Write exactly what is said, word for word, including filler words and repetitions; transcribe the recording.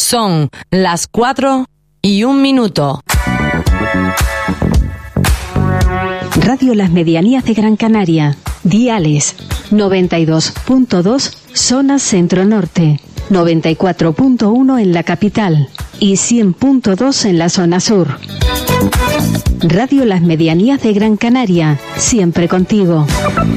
Son las cuatro y un minuto. Radio Las Medianías de Gran Canaria. Diales noventa y dos punto dos, zona centro-norte, noventa y cuatro punto uno en la capital y cien punto dos en la zona sur. Radio Las Medianías de Gran Canaria, siempre contigo.